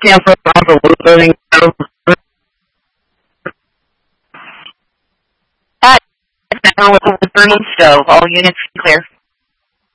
cancel off the loading. At now with the burning stove, all units clear.